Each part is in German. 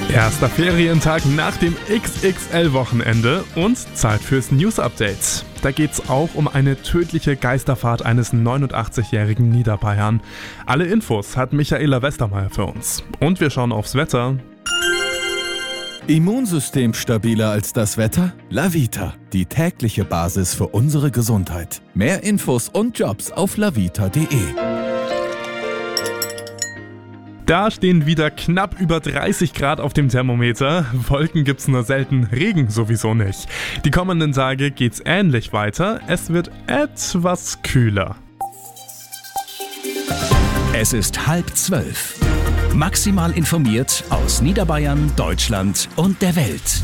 Erster Ferientag nach dem XXL-Wochenende und Zeit fürs News-Update. Da geht's auch um eine tödliche Geisterfahrt eines 89-jährigen Niederbayern. Alle Infos hat Michaela Westermeier für uns. Und wir schauen aufs Wetter. Immunsystem stabiler als das Wetter? Lavita, die tägliche Basis für unsere Gesundheit. Mehr Infos und Jobs auf lavita.de. Da stehen wieder knapp über 30 Grad auf dem Thermometer. Wolken gibt's nur selten, Regen sowieso nicht. Die kommenden Tage geht's ähnlich weiter. Es wird etwas kühler. Es ist 11:30. Maximal informiert aus Niederbayern, Deutschland und der Welt.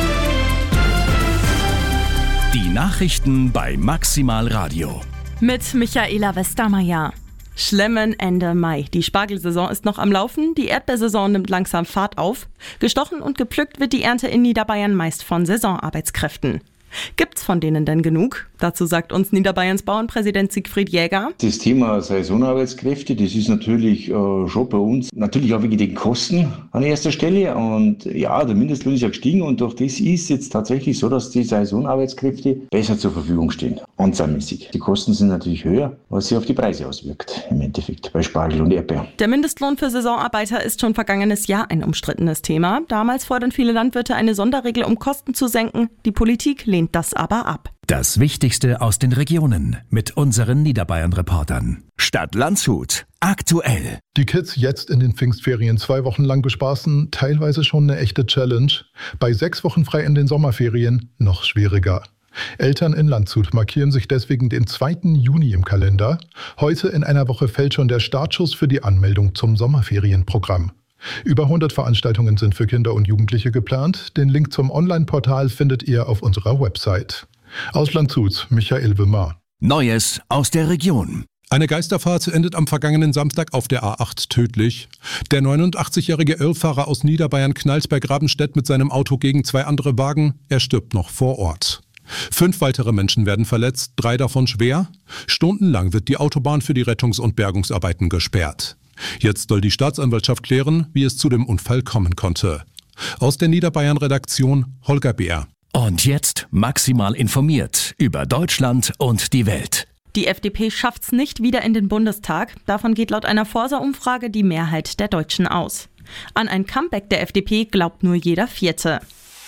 Die Nachrichten bei Maximal Radio. Mit Michaela Westermeier. Schlemmen Ende Mai. Die Spargelsaison ist noch am Laufen, die Erdbeersaison nimmt langsam Fahrt auf. Gestochen und gepflückt wird die Ernte in Niederbayern meist von Saisonarbeitskräften. Gibt's von denen denn genug? Dazu sagt uns Niederbayerns Bauernpräsident Siegfried Jäger. Das Thema Saisonarbeitskräfte, das ist natürlich schon bei uns, natürlich auch wegen den Kosten an erster Stelle. Und ja, der Mindestlohn ist ja gestiegen und durch das ist jetzt tatsächlich so, dass die Saisonarbeitskräfte besser zur Verfügung stehen, anzahlmäßig. Die Kosten sind natürlich höher, was sich auf die Preise auswirkt, im Endeffekt bei Spargel und Erdbeer. Der Mindestlohn für Saisonarbeiter ist schon vergangenes Jahr ein umstrittenes Thema. Damals fordern viele Landwirte eine Sonderregel, um Kosten zu senken. Die Politik lehnt das aber ab. Das Wichtigste aus den Regionen mit unseren Niederbayern-Reportern. Stadt Landshut. Aktuell. Die Kids jetzt in den Pfingstferien 2 Wochen lang bespaßen, teilweise schon eine echte Challenge. Bei 6 Wochen frei in den Sommerferien noch schwieriger. Eltern in Landshut markieren sich deswegen den 2. Juni im Kalender. Heute in einer Woche fällt schon der Startschuss für die Anmeldung zum Sommerferienprogramm. Über 100 Veranstaltungen sind für Kinder und Jugendliche geplant. Den Link zum Online-Portal findet ihr auf unserer Website. Aus Landshut, Michael Wimmer. Neues aus der Region. Eine Geisterfahrt endet am vergangenen Samstag auf der A8 tödlich. Der 89-jährige Irrfahrer aus Niederbayern knallt bei Grabenstedt mit seinem Auto gegen 2 andere Wagen. Er stirbt noch vor Ort. 5 weitere Menschen werden verletzt, 3 davon schwer. Stundenlang wird die Autobahn für die Rettungs- und Bergungsarbeiten gesperrt. Jetzt soll die Staatsanwaltschaft klären, wie es zu dem Unfall kommen konnte. Aus der Niederbayern-Redaktion Holger Beer. Und jetzt maximal informiert über Deutschland und die Welt. Die FDP schafft's nicht wieder in den Bundestag. Davon geht laut einer Forsa-Umfrage die Mehrheit der Deutschen aus. An ein Comeback der FDP glaubt nur jeder Vierte.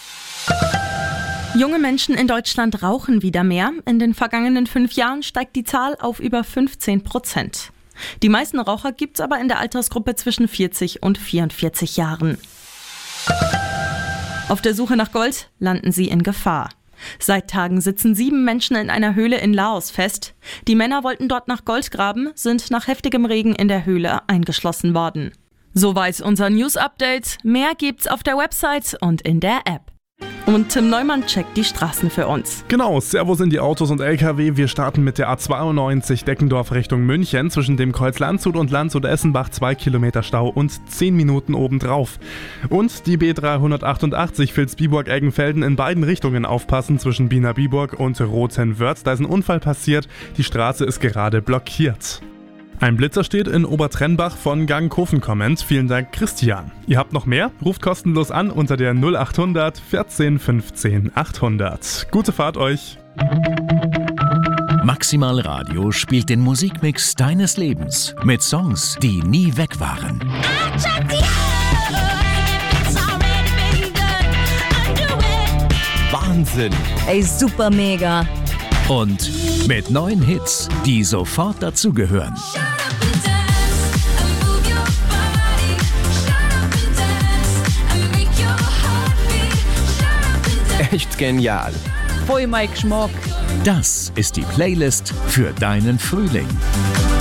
Junge Menschen in Deutschland rauchen wieder mehr. In den vergangenen 5 Jahren steigt die Zahl auf über 15%. Die meisten Raucher gibt's aber in der Altersgruppe zwischen 40 und 44 Jahren. Auf der Suche nach Gold landen sie in Gefahr. Seit Tagen sitzen 7 Menschen in einer Höhle in Laos fest. Die Männer wollten dort nach Gold graben, sind nach heftigem Regen in der Höhle eingeschlossen worden. Soweit unser News-Update. Mehr gibt's auf der Website und in der App. Und Tim Neumann checkt die Straßen für uns. Genau, Servus in die Autos und LKW. Wir starten mit der A92 Deckendorf Richtung München. Zwischen dem Kreuz Landshut und Landshut-Essenbach 2 Kilometer Stau und 10 Minuten obendrauf. Und die B388 Vilsbiburg-Eggenfelden in beiden Richtungen aufpassen zwischen Biener-Biburg und Rothenwörth. Da ist ein Unfall passiert. Die Straße ist gerade blockiert. Ein Blitzer steht in Obertrennbach von Gangkofen-Comment. Vielen Dank, Christian. Ihr habt noch mehr? Ruft kostenlos an unter der 0800 14 15 800. Gute Fahrt euch! Maximal Radio spielt den Musikmix deines Lebens mit Songs, die nie weg waren. Wahnsinn! Ey, super mega! Und mit neuen Hits, die sofort dazugehören. Echt genial! Voll mein Geschmack! Das ist die Playlist für deinen Frühling.